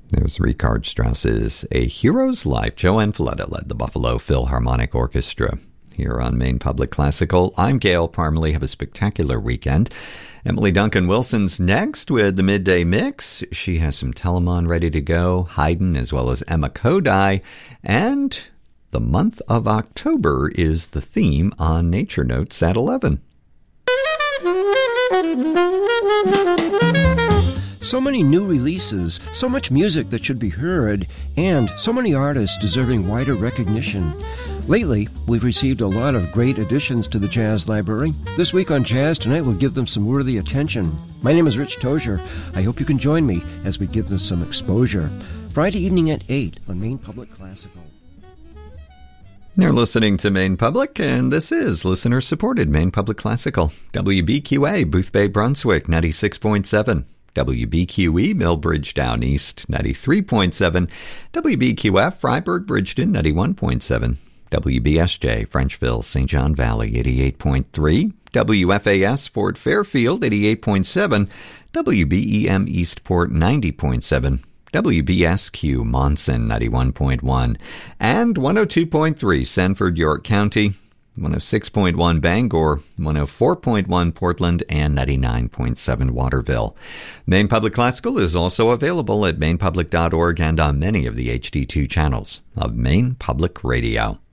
There's Richard Strauss's A Hero's Life. Joanne Fletta led the Buffalo Philharmonic Orchestra. Here on Maine Public Classical, I'm Gail Parmalee. Have a spectacular weekend. Emily Duncan-Wilson's next with the Midday Mix. She has some Telemann ready to go, Haydn as well as Emma Kodai, and the month of October is the theme on Nature Notes at 11. So many new releases, so much music that should be heard, and so many artists deserving wider recognition. Lately, we've received a lot of great additions to the Jazz Library. This week on Jazz Tonight, we'll give them some worthy attention. My name is Rich Tozier. I hope you can join me as we give them some exposure. Friday evening at 8 on Maine Public Classical. You're listening to Maine Public, and this is listener-supported Maine Public Classical. WBQA, Boothbay, Brunswick, 96.7. WBQE, Millbridge Down East, 93.7. WBQF, Freiburg, Bridgeton, 91.7. WBSJ, Frenchville, St. John Valley, 88.3. WFAS, Fort Fairfield, 88.7. WBEM, Eastport, 90.7. WBSQ, Monson, 91.1. And 102.3, Sanford, York County, 106.1 Bangor, 104.1 Portland, and 99.7 Waterville. Maine Public Classical is also available at mainepublic.org and on many of the HD2 channels of Maine Public Radio.